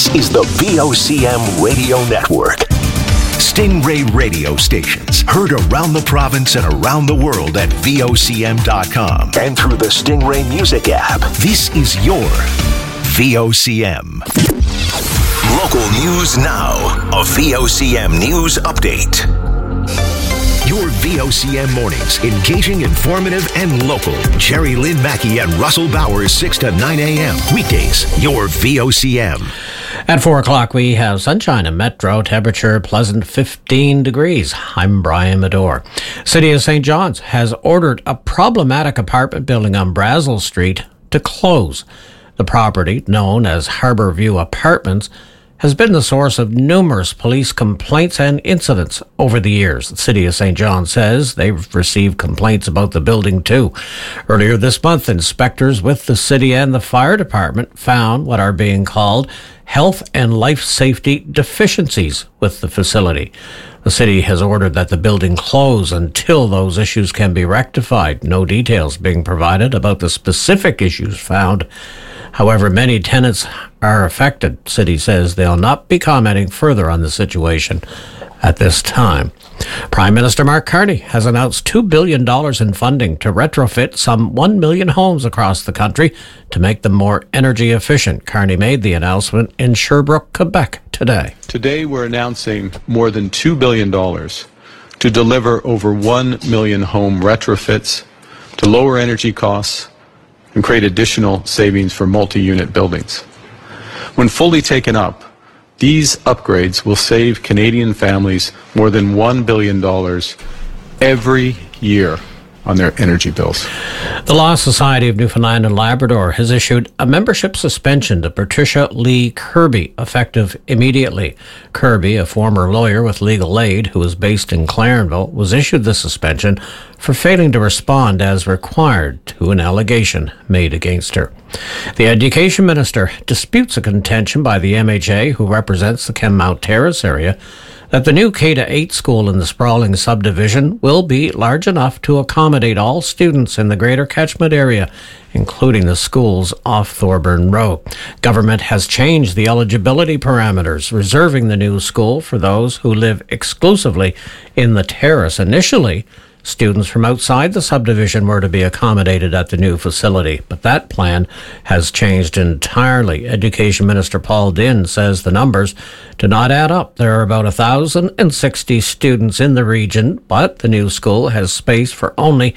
This is the VOCM Radio Network. Stingray radio stations heard around the province and around the world at VOCM.com and through the Stingray Music app. This is your VOCM. Local news now. A VOCM news update. Your VOCM mornings, engaging, informative, and local. Jerry Lynn Mackey and Russell Bowers, 6 to 9 a.m. Weekdays, your VOCM. At 4 o'clock, we have sunshine and metro temperature, pleasant 15 degrees. I'm Brian Medore. City of St. John's has ordered a problematic apartment building on Brazel Street to close. The property, known as Harbourview Apartments, has been the source of numerous police complaints and incidents over the years. The City of St. John says they've received complaints about the building too. Earlier this month, inspectors with the city and the fire department found what are being called health and life safety deficiencies with the facility. The city has ordered that the building close until those issues can be rectified. No details being provided about the specific issues found. However, many tenants are affected. The city says they'll not be commenting further on the situation at this time. Prime Minister Mark Carney has announced $2 billion in funding to retrofit some 1 million homes across the country to make them more energy efficient. Carney made the announcement in Sherbrooke, Quebec today. Today we're announcing more than $2 billion to deliver over 1 million home retrofits to lower energy costs and create additional savings for multi-unit buildings. When fully taken up, these upgrades will save Canadian families more than $1 billion every year on their energy bills. The Law Society of Newfoundland and Labrador has issued a membership suspension to Patricia Lee Kirby, effective immediately. Kirby, a former lawyer with Legal Aid who is based in Clarenville, was issued the suspension for failing to respond as required to an allegation made against her. The Education Minister disputes a contention by the MHA, who represents the Kenmount Terrace area, that the new K-8 school in the sprawling subdivision will be large enough to accommodate all students in the greater catchment area, including the schools off Thorburn Road. Government has changed the eligibility parameters, reserving the new school for those who live exclusively in the terrace. Initially, students from outside the subdivision were to be accommodated at the new facility, but that plan has changed entirely. Education Minister Paul Dinn says the numbers do not add up. There are about 1,060 students in the region, but the new school has space for only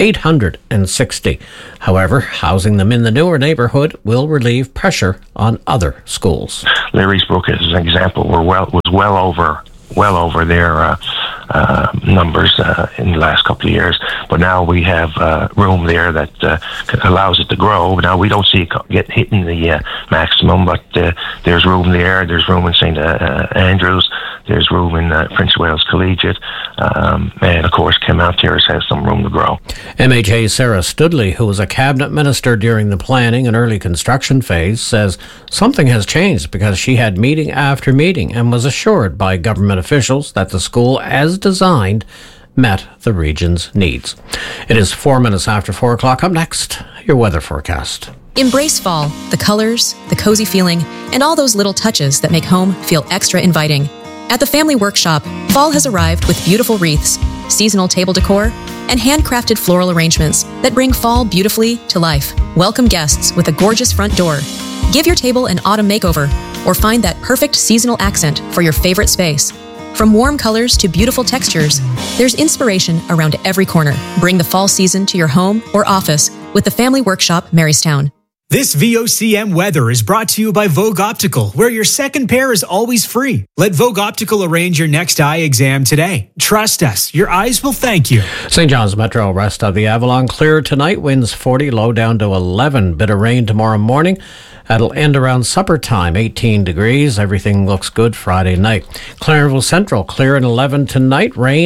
860. However, housing them in the newer neighbourhood will relieve pressure on other schools. Larry's Brook, as an example, was well over their numbers in the last couple of years, but now we have room there that allows it to grow. Now we don't see it get hitting the maximum, but there's room there. There's room in St. Andrews. There's room in Prince Wales Collegiate, and of course Kenmount Terrace has some room to grow. MHA Sarah Studley, who was a cabinet minister during the planning and early construction phase, says something has changed because she had meeting after meeting and was assured by government officials that the school, as designed, met the region's needs. It is 4 minutes after 4 o'clock. Up next, your weather forecast. Embrace fall, the colors, the cozy feeling, and all those little touches that make home feel extra inviting. At the Family Workshop, fall has arrived with beautiful wreaths, seasonal table decor, and handcrafted floral arrangements that bring fall beautifully to life. Welcome guests with a gorgeous front door. Give your table an autumn makeover, or find that perfect seasonal accent for your favorite space. From warm colors to beautiful textures, there's inspiration around every corner. Bring the fall season to your home or office with the Family Workshop, Marystown. This VOCM weather is brought to you by Vogue Optical, where your second pair is always free. Let Vogue Optical arrange your next eye exam today. Trust us, your eyes will thank you. St. John's Metro, rest of the Avalon clear tonight. Winds 40, low down to 11. Bit of rain tomorrow morning. That'll end around supper time, 18 degrees. Everything looks good Friday night. Clarenville Central, clear and 11 tonight. Rain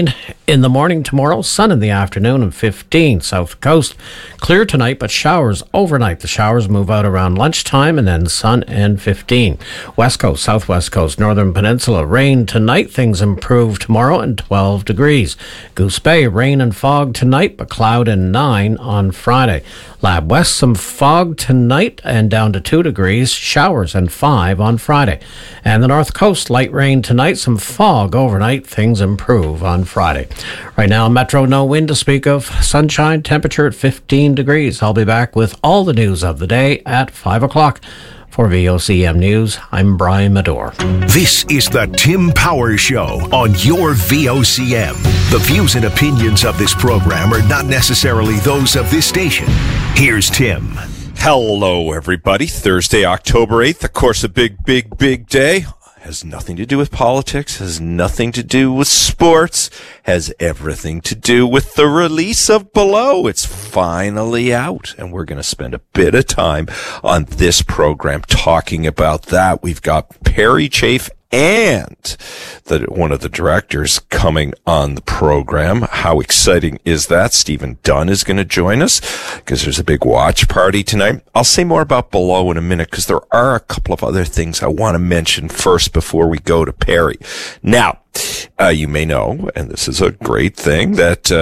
in the morning tomorrow, sun in the afternoon and 15. South coast, clear tonight, but showers overnight. The showers move out around lunchtime and then sun and 15. West coast, southwest coast, northern peninsula, rain tonight. Things improve tomorrow and 12 degrees. Goose Bay, rain and fog tonight, but cloud and 9 on Friday. Lab West, some fog tonight and down to 2 degrees. Showers and 5 on Friday. And the north coast, light rain tonight, some fog overnight. Things improve on Friday. Right now, Metro, no wind to speak of. Sunshine, temperature at 15 degrees. I'll be back with all the news of the day at 5 o'clock. For VOCM News, I'm Brian Medore. This is the Tim Power Show on your VOCM. The views and opinions of this program are not necessarily those of this station. Here's Tim. Hello, everybody. Thursday, October 8th. Of course, a big day. Has nothing to do with politics, has nothing to do with sports, has everything to do with the release of Below. It's finally out, and we're going to spend a bit of time on this program talking about that. We've got Perry Chafe and one of the directors coming on the program. How exciting is that? Stephen Dunn is going to join us because there's a big watch party tonight. I'll say more about Below in a minute because there are a couple of other things I want to mention first before we go to Perry. Now, you may know, and this is a great thing, that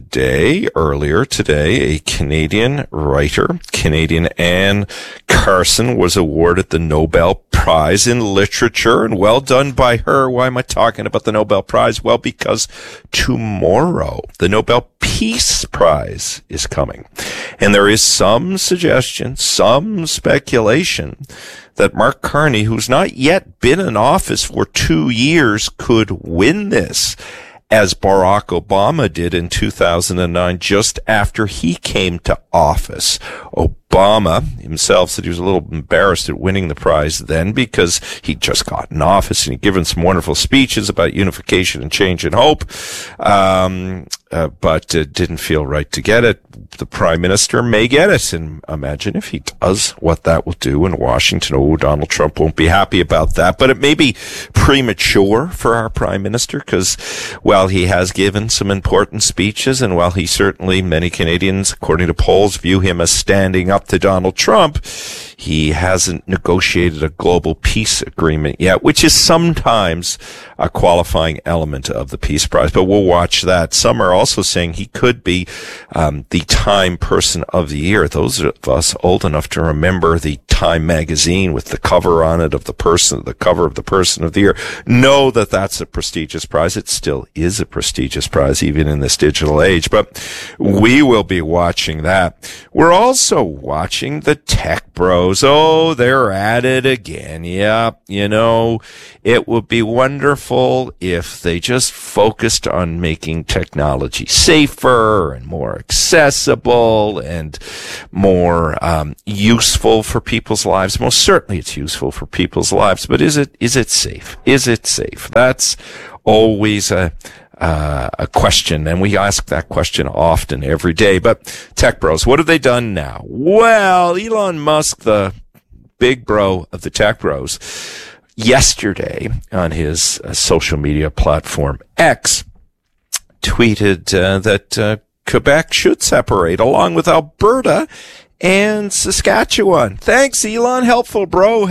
earlier today, a Canadian writer, Canadian Anne Carson, was awarded the Nobel Prize in Literature, and well done by her. Why am I talking about the Nobel Prize? Well, because tomorrow, the Nobel Peace Prize is coming. And there is some suggestion, some speculation that Mark Carney, who's not yet been in office for 2 years, could win this, as Barack Obama did in 2009, just after he came to office. Obama himself said he was a little embarrassed at winning the prize then because he'd just got in office and he'd given some wonderful speeches about unification and change and hope, but didn't feel right to get it. The Prime Minister may get it, and imagine if he does, what that will do in Washington. Oh, Donald Trump won't be happy about that, but it may be premature for our Prime Minister because while he has given some important speeches and while he certainly, many Canadians, according to polls, view him as standing up to Donald Trump, he hasn't negotiated a global peace agreement yet, which is sometimes a qualifying element of the Peace Prize, but we'll watch that. Some are also saying he could be the Time Person of the Year. Those of us old enough to remember the Time magazine with the cover on it of the cover of the Person of the Year, know that that's a prestigious prize. It still is a prestigious prize, even in this digital age, but we will be watching that. We're also watching the tech bros. Oh, they're at it again. Yeah, you know, it would be wonderful if they just focused on making technology safer and more accessible and more useful for people's lives. Most certainly it's useful for people's lives, but is it safe? Is it safe? That's always a question, and we ask that question often, every day. But tech bros, what have they done now? Well, Elon Musk, the big bro of the tech bros, yesterday on his social media platform X, tweeted that Quebec should separate along with Alberta and Saskatchewan. Thanks, Elon. Helpful, bro.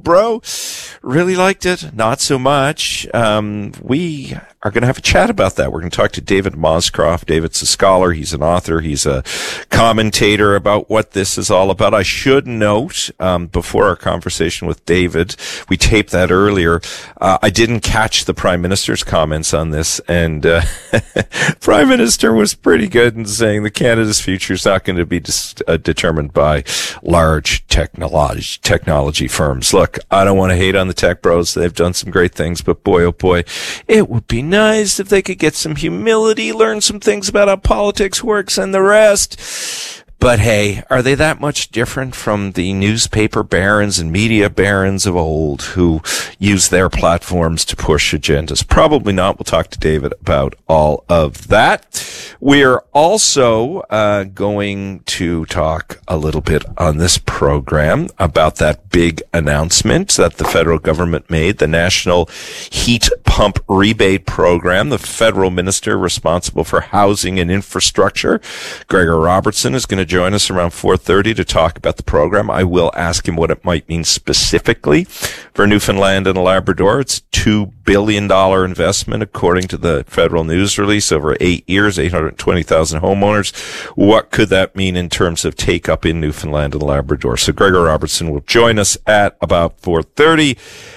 Really liked it. Not so much. We are going to have a chat about that. We're going to talk to David Moscroft. David's a scholar. He's an author. He's a commentator about what this is all about. I should note, before our conversation with David, we taped that earlier. I didn't catch the Prime Minister's comments on this, and Prime Minister was pretty good in saying that Canada's future is not going to be determined by large technology firms. Look, I don't want to hate on the tech bros. They've done some great things, but boy, oh boy, it would be nice if they could get some humility, learn some things about how politics works and the rest. But hey, are they that much different from the newspaper barons and media barons of old who use their platforms to push agendas? Probably not. We'll talk to David about all of that. We're also going to talk a little bit on this program about that big announcement that the federal government made, the National Heat Pump Rebate Program. The federal minister responsible for housing and infrastructure, Gregor Robertson, is going to join us around 4:30 to talk about the program. I will ask him what it might mean specifically for Newfoundland and Labrador. It's a $2 billion investment, according to the federal news release, over 8 years, 820,000 homeowners. What could that mean in terms of take-up in Newfoundland and Labrador? So Gregor Robertson will join us at about 4:30.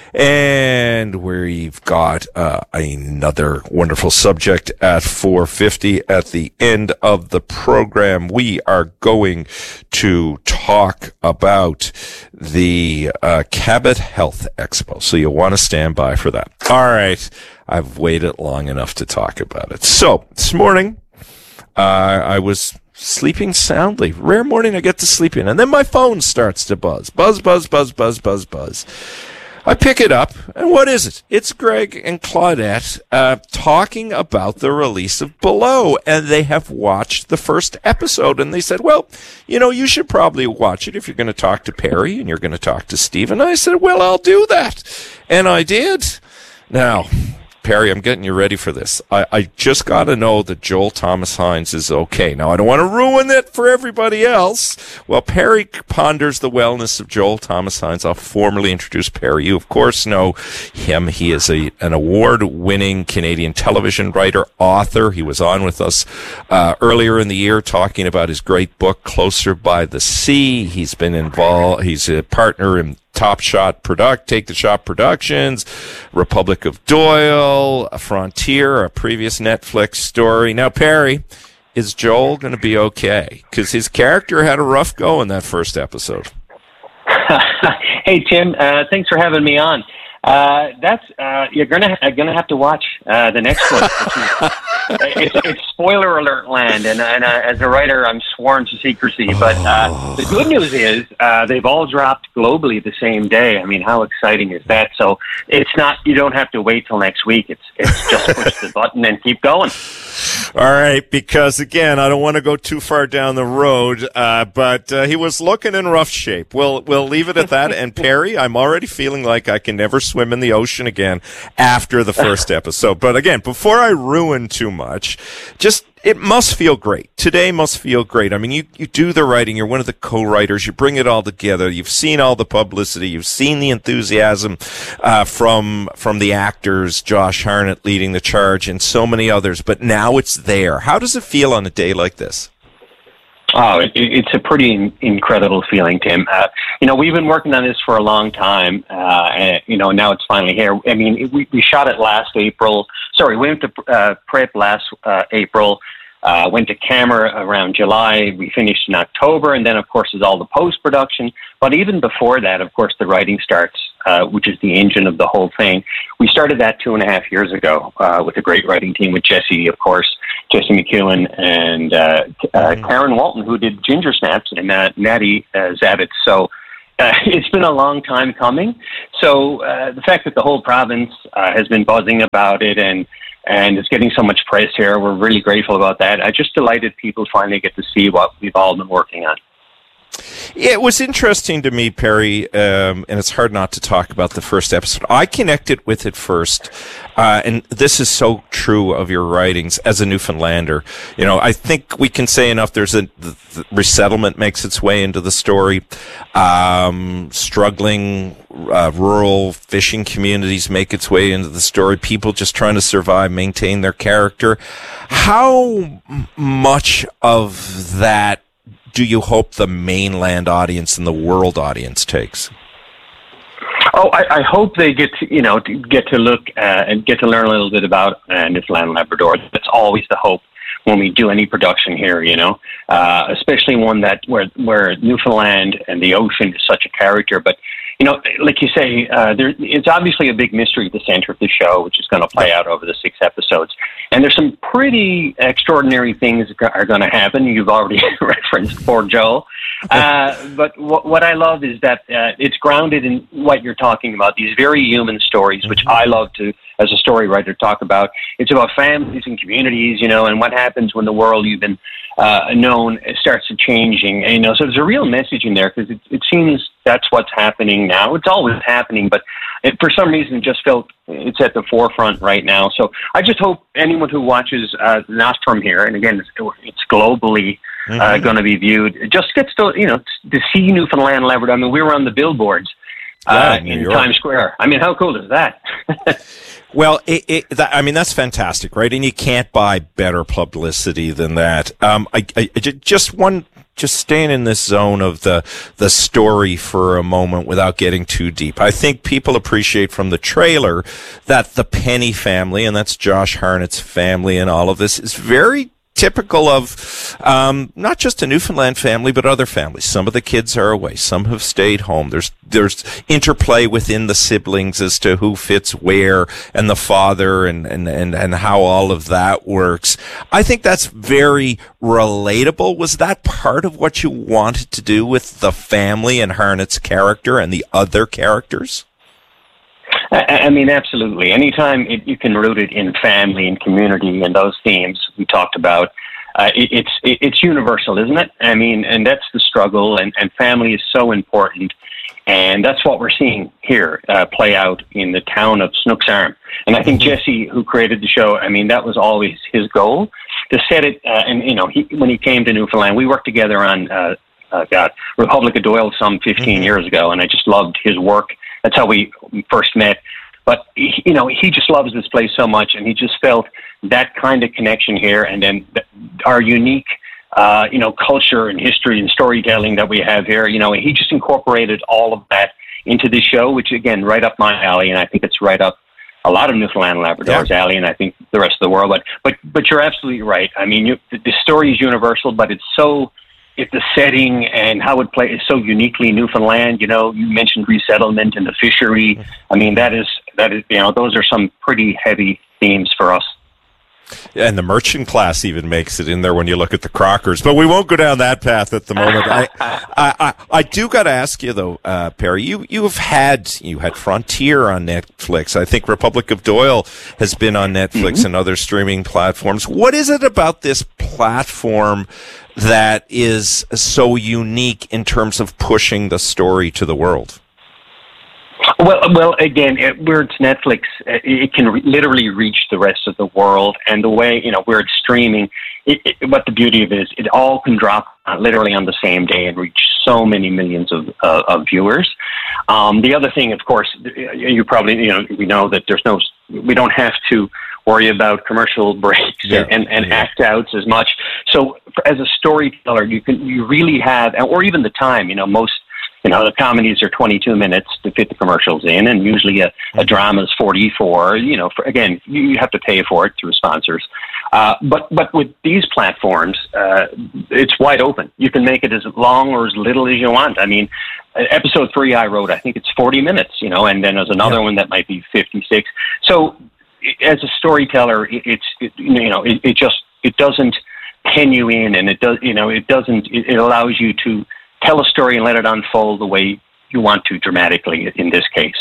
And we've got another wonderful subject at 4:50 at the end of the program. We are going to talk about the Cabot Health Expo. So you'll want to stand by for that. All right. I've waited long enough to talk about it. So this morning, I was sleeping soundly. Rare morning I get to sleep in. And then my phone starts to buzz. Buzz, buzz, buzz, buzz, buzz, buzz. I pick it up, and what is it? It's Greg and Claudette talking about the release of Below, and they have watched the first episode, and they said, well, you know, you should probably watch it if you're going to talk to Perry and you're going to talk to Steve. And I said, well, I'll do that. And I did. Now, Perry, I'm getting you ready for this. I just got to know that Joel Thomas Hines is okay. Now, I don't want to ruin it for everybody else. Well, Perry ponders the wellness of Joel Thomas Hines. I'll formally introduce Perry. You, of course, know him. He is an award-winning Canadian television writer, author. He was on with us earlier in the year talking about his great book, Closer by the Sea. He's been involved. He's a partner in Take the Shot Productions, Republic of Doyle, A Frontier, a previous Netflix story. Now, Perry, is Joel going to be okay? Because his character had a rough go in that first episode. Hey, Tim, thanks for having me on. You're gonna have to watch the next one. It's spoiler alert land, and as a writer, I'm sworn to secrecy. But the good news is they've all dropped globally the same day. I mean, how exciting is that? So it's not. You don't have to wait till next week. It's just push the button and keep going. All right, because again, I don't want to go too far down the road, but he was looking in rough shape. We'll leave it at that. And Perry, I'm already feeling like I can never swim in the ocean again after the first episode. But again, before I ruin too much, it must feel great. Today must feel great. I mean, you do the writing. You're one of the co-writers. You bring it all together. You've seen all the publicity. You've seen the enthusiasm from the actors, Josh Hartnett leading the charge, and so many others. But now it's there. How does it feel on a day like this? Oh, it's a pretty incredible feeling, Tim. We've been working on this for a long time, and, now it's finally here. I mean, we shot it last April. Sorry, we went to prep last April, went to camera around July. We finished in October, and then, of course, is all the post-production. But even before that, of course, the writing starts, which is the engine of the whole thing. We started that 2.5 years ago with a great writing team with Jesse McEwen and Karen Walton, who did Ginger Snaps, and Natty Zabitz. So it's been a long time coming. So the fact that the whole province has been buzzing about it and it's getting so much press here, we're really grateful about that. I'm just delighted people finally get to see what we've all been working on. It was interesting to me, Perry, and it's hard not to talk about the first episode. I connected with it first, and this is so true of your writings as a Newfoundlander. I think we can say enough. The resettlement makes its way into the story. Struggling rural fishing communities make its way into the story. People just trying to survive, maintain their character. How much of that do you hope the mainland audience and the world audience takes? Oh, I hope they get to look and get to learn a little bit about Newfoundland and Labrador. That's always the hope when we do any production here, especially one where Newfoundland and the ocean is such a character. But like you say, it's obviously a big mystery at the center of the show, which is going to play out over the 6 episodes. And there's some pretty extraordinary things that are going to happen. You've already referenced poor Joel. But what I love is that it's grounded in what you're talking about, these very human stories, which I love to, as a story writer, talk about. It's about families and communities, and what happens when the world you've been known starts to changing. And, so there's a real message in there, because it seems that's what's happening now. It's always happening, but for some reason, it just felt it's at the forefront right now. So I just hope anyone who watches not from here, and again, it's globally going to be viewed, just gets to see Newfoundland, Labrador. I mean, we were on the billboards in Times Square. I mean, how cool is that? Well, that's fantastic, right? And you can't buy better publicity than that. Just staying in this zone of the story for a moment without getting too deep. I think people appreciate from the trailer that the Penny family, and that's Josh Hartnett's family and all of this, is very typical of not just a Newfoundland family, but other families. Some of the kids are away. Some have stayed home. There's interplay within the siblings as to who fits where, and the father, and how all of that works. I think that's very relatable. Was that part of what you wanted to do with the family and Hartnett's character and the other characters? I mean, absolutely. Anytime you can root it in family and community and those themes we talked about, it's universal, isn't it? I mean, and that's the struggle, and family is so important. And that's what we're seeing here play out in the town of Snook's Arm. And I think Jesse, who created the show, I mean, that was always his goal, to set it, when he came to Newfoundland, we worked together on Republic of Doyle some 15 years ago, and I just loved his work. That's how we first met. But, he just loves this place so much, and he just felt that kind of connection here, and then our unique, culture and history and storytelling that we have here. He just incorporated all of that into the show, which, again, right up my alley, and I think it's right up a lot of Newfoundland and Labrador's alley, and I think the rest of the world. But you're absolutely right. I mean, the story is universal, but it's the setting and how it plays is so uniquely Newfoundland. You mentioned resettlement and the fishery. I mean, that is those are some pretty heavy themes for us. Yeah, and the merchant class even makes it in there when you look at the Crockers. But we won't go down that path at the moment. I do got to ask you though, Perry. You had Frontier on Netflix. I think Republic of Doyle has been on Netflix and other streaming platforms. What is it about this platform that is so unique in terms of pushing the story to the world? Well, again, where it's Netflix, it can literally reach the rest of the world. And the way, where it's streaming, what the beauty of it is, it all can drop literally on the same day and reach so many millions of viewers. The other thing, of course, you probably, we know that we don't have to worry about commercial breaks and act outs as much. So as a storyteller, you really have, or even the time, most, the comedies are 22 minutes to fit the commercials in, and usually a drama is 44. Again, you have to pay for it through sponsors. But with these platforms, it's wide open. You can make it as long or as little as you want. I mean, episode 3 I wrote, I think it's 40 minutes, and then there's another one that might be 56. So as a storyteller, it doesn't pen you in, and it allows you to tell a story and let it unfold the way you want to dramatically in this case.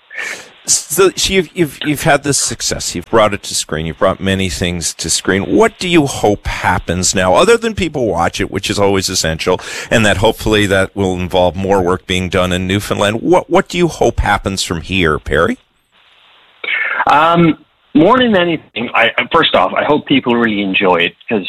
So you've had this success. You've brought it to screen. You've brought many things to screen. What do you hope happens now, other than people watch it, which is always essential, and that hopefully that will involve more work being done in Newfoundland? What do you hope happens from here, Perry? More than anything, first off, I hope people really enjoy it, because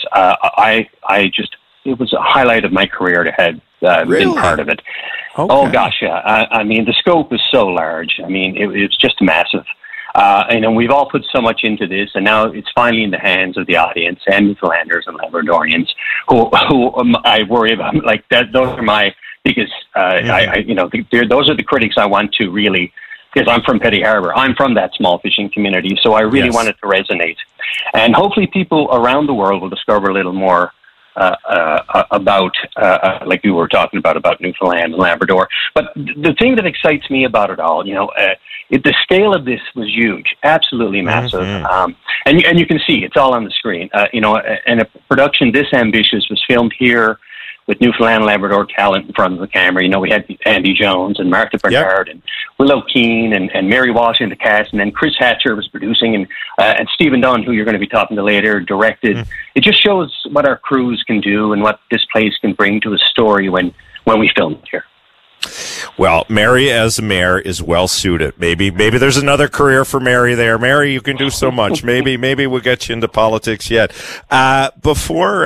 it was a highlight of my career to have been part of it. Okay. Oh gosh, yeah. I mean, the scope is so large. I mean, it's just massive. We've all put so much into this, and now it's finally in the hands of the audience and Newfoundlanders and Labradorians who I worry about. Like that, those are my biggest. Those are the critics I want to really. Because I'm from Petty Harbour. I'm from that small fishing community, so I really want it to resonate. And hopefully people around the world will discover a little more of Newfoundland and Labrador. And I think about, like you were talking about Newfoundland and Labrador. But the thing that excites me about it all, the scale of this was huge, absolutely massive. Mm-hmm. And you can see it's all on the screen. And a production this ambitious was filmed here with Newfoundland and Labrador talent in front of the camera. We had Andy Jones and Martha Bernard and Willow Keane and Mary Walsh in the cast, and then Chris Hatcher was producing, and Stephen Dunn, who you're going to be talking to later, directed. Mm. It just shows what our crews can do and what this place can bring to a story when we film it here. Well, Mary as a mayor is well suited. Maybe there's another career for Mary there. Mary, you can do so much. Maybe we'll get you into politics yet. Before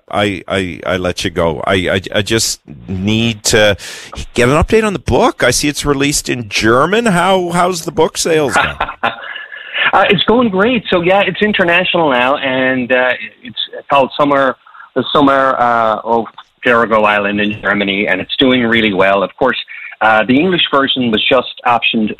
I let you go, I just need to get an update on the book. I see it's released in German. How's the book sales now? It's going great. So it's international now, and it's called The Summer of Perigo Island in Germany, and it's doing really well. Of course, the English version was just optioned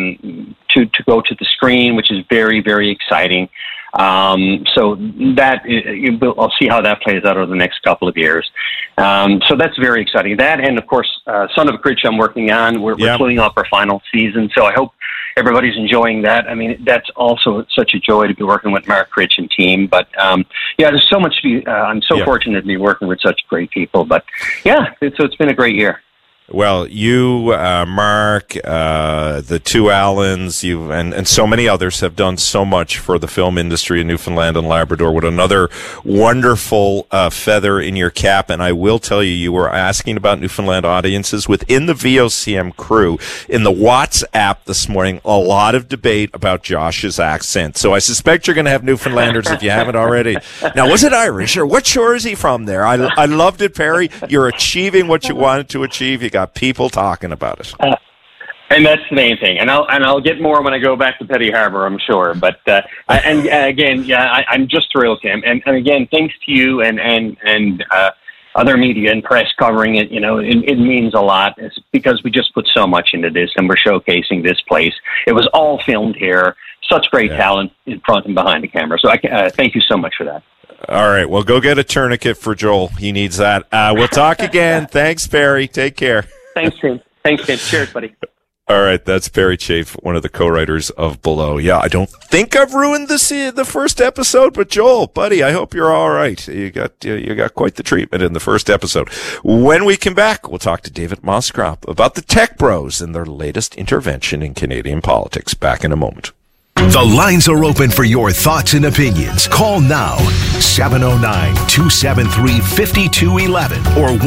to go to the screen, which is very, very exciting. So that I'll see how that plays out over the next couple of years. So that's very exciting. That, and of course, Son of a Critch I'm working on. We're pulling up our final season, so I hope everybody's enjoying that. I mean, that's also such a joy to be working with Mark Critch and team. But there's so much to be. I'm so fortunate to be working with such great people. But it's been a great year. Well, you, Mark, the two Allens, you, and so many others have done so much for the film industry in Newfoundland and Labrador. With another wonderful feather in your cap. And I will tell you, you were asking about Newfoundland audiences within the VOCM crew in the WhatsApp this morning. A lot of debate about Josh's accent. So I suspect you're going to have Newfoundlanders if you haven't already. Now, was it Irish or what shore is he from there? I loved it, Perry. You're achieving what you wanted to achieve. You got people talking about it, and that's the main thing. And I'll get more when I go back to Petty Harbor, I'm sure. But I'm just thrilled, Tim. And again, thanks to you and other media and press covering it. It means a lot. It's because we just put so much into this, and we're showcasing this place. It was all filmed here. Such great talent in front and behind the camera. So I thank you so much for that. All right. Well, go get a tourniquet for Joel. He needs that. We'll talk again. Thanks, Perry. Take care. Thanks, Tim. Cheers, buddy. All right. That's Perry Chafe, one of the co-writers of Below. Yeah, I don't think I've ruined the first episode, but Joel, buddy, I hope you're all right. You got quite the treatment in the first episode. When we come back, we'll talk to David Moskrop about the Tech Bros and their latest intervention in Canadian politics. Back in a moment. The lines are open for your thoughts and opinions. Call now, 709-273-5211 or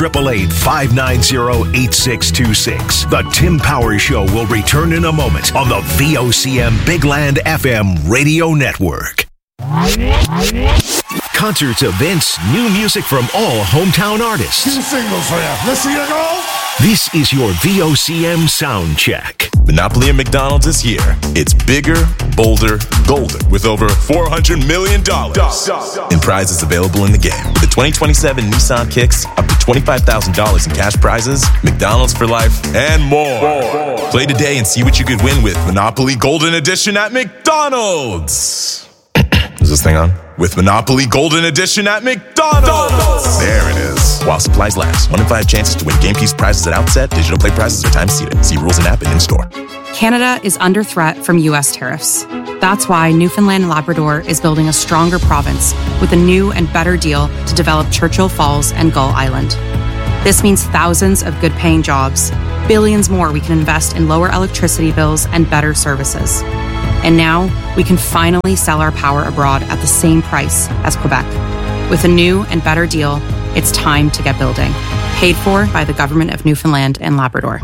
1-888-590-8626. The Tim Powers Show will return in a moment on the VOCM Big Land FM radio network. Concerts, events, new music from all hometown artists. 2 singles for you. Let's see you go. This is your VOCM sound check. Monopoly at McDonald's is here. It's bigger, bolder, golden, with over $400 million in prizes available in the game. With the 2027 Nissan Kicks, up to $25,000 in cash prizes, McDonald's for life, and more. Play today and see what you could win with Monopoly Golden Edition at McDonald's. Is this thing on? With Monopoly Golden Edition at McDonald's. There it is. While supplies last. 1 in 5 chances to win game piece prizes at outset. Digital play prizes are time seated. See rules and app and in-store. Canada is under threat from U.S. tariffs. That's why Newfoundland and Labrador is building a stronger province with a new and better deal to develop Churchill Falls and Gull Island. This means thousands of good-paying jobs, billions more we can invest in lower electricity bills and better services. And now, we can finally sell our power abroad at the same price as Quebec. With a new and better deal, it's time to get building. Paid for by the Government of Newfoundland and Labrador.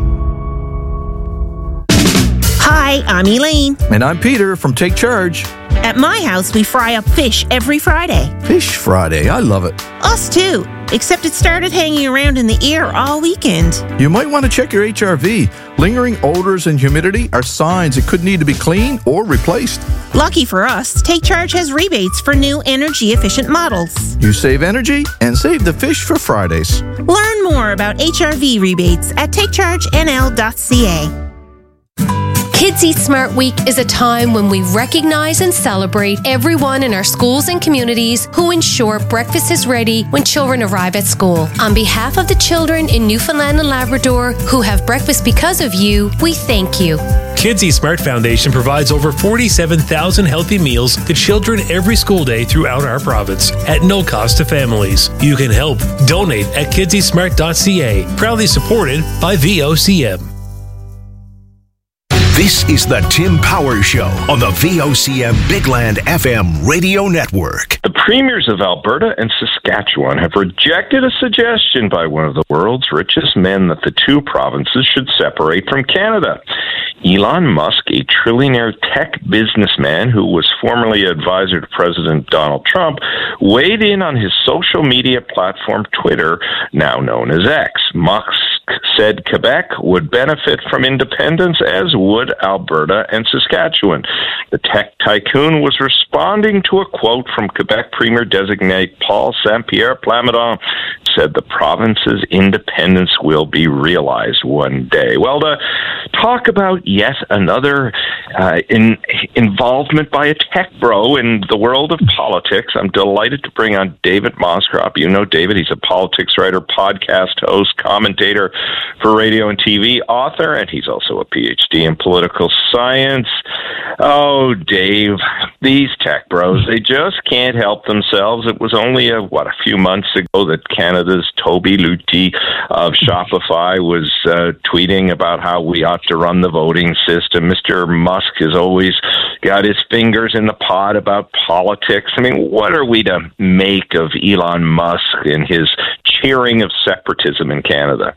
Hi, I'm Elaine. And I'm Peter from Take Charge. At my house, we fry up fish every Friday. Fish Friday, I love it. Us too, except it started hanging around in the air all weekend. You might want to check your HRV. Lingering odors and humidity are signs it could need to be cleaned or replaced. Lucky for us, Take Charge has rebates for new energy-efficient models. You save energy and save the fish for Fridays. Learn more about HRV rebates at takechargenl.ca. Kids Eat Smart Week is a time when we recognize and celebrate everyone in our schools and communities who ensure breakfast is ready when children arrive at school. On behalf of the children in Newfoundland and Labrador who have breakfast because of you, we thank you. Kids Eat Smart Foundation provides over 47,000 healthy meals to children every school day throughout our province at no cost to families. You can help. Donate at kidseatsmart.ca. Proudly supported by VOCM. This is the Tim Power Show on the VOCM Bigland FM radio network. The premiers of Alberta and Saskatchewan have rejected a suggestion by one of the world's richest men that the two provinces should separate from Canada. Elon Musk, a trillionaire tech businessman who was formerly advisor to President Donald Trump, weighed in on his social media platform Twitter, now known as X. Musk said Quebec would benefit from independence, as would Alberta and Saskatchewan. The tech tycoon was responding to a quote from Quebec Premier-designate Paul Saint-Pierre Plamondon, said the province's independence will be realized one day. Well, to talk about yet another involvement by a tech bro in the world of politics, I'm delighted to bring on David Moscrop. You know David, he's a politics writer, podcast host, commentator for radio and TV, author, and he's also a PhD in political science. Oh, Dave, these tech bros, they just can't help themselves. It was only a few months ago that Canada's Toby Lutti of Shopify was tweeting about how we ought to run the voting system. Mr. Musk has always got his fingers in the pot about politics. I mean, what are we to make of Elon Musk and his cheering of separatism in Canada?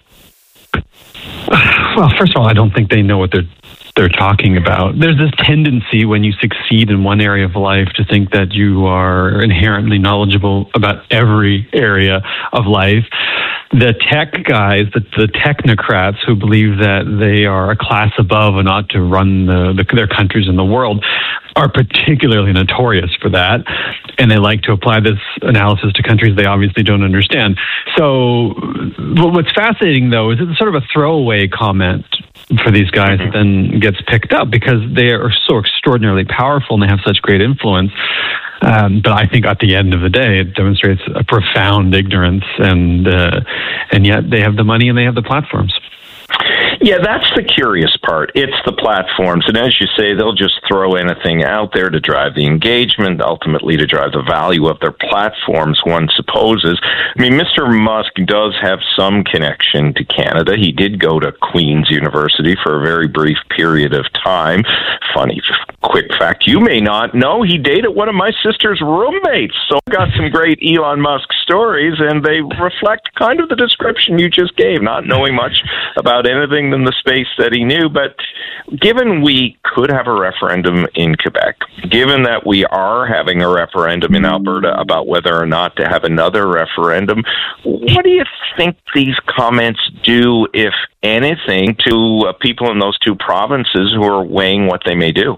Well, first of all, I don't think they know what they're talking about. There's this tendency when you succeed in one area of life to think that you are inherently knowledgeable about every area of life. The tech guys, the technocrats who believe that they are a class above and ought to run their countries in the world, are particularly notorious for that, and they like to apply this analysis to countries they obviously don't understand. So what's fascinating, though, is it's sort of a throwaway comment for these guys that then gets picked up because they are so extraordinarily powerful and they have such great influence. But I think at the end of the day, it demonstrates a profound ignorance, and yet they have the money and they have the platforms. Yeah, that's the curious part. It's the platforms. And as you say, they'll just throw anything out there to drive the engagement, ultimately to drive the value of their platforms, one supposes. I mean, Mr. Musk does have some connection to Canada. He did go to Queen's University for a very brief period of time. Funny quick fact, you may not know, he dated one of my sister's roommates. So I've got some great Elon Musk stories, and they reflect kind of the description you just gave, not knowing much about anything than the space that he knew. But given we could have a referendum in Quebec, given that we are having a referendum in Alberta about whether or not to have another referendum, what do you think these comments do, if anything, to people in those two provinces who are weighing what they may do?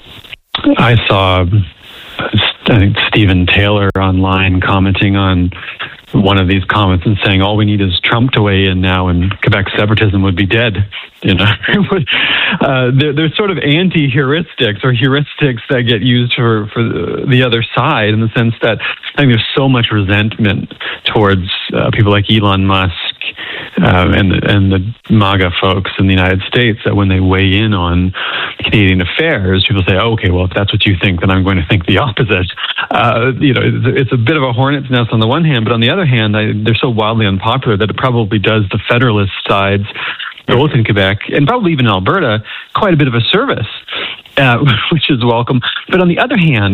I saw, I think, Stephen Taylor online commenting on one of these comments and saying all we need is Trump to weigh in now and Quebec separatism would be dead. You know, there's sort of anti-heuristics or heuristics that get used for the other side, in the sense that I think there's so much resentment towards people like Elon Musk and the MAGA folks in the United States, that when they weigh in on Canadian affairs, people say, oh, okay, well, if that's what you think, then I'm going to think the opposite. You know, it's a bit of a hornet's nest on the one hand, but on the other hand, they're so wildly unpopular that it probably does the Federalist sides, both in Quebec and probably even in Alberta, quite a bit of a service, which is welcome. But on the other hand,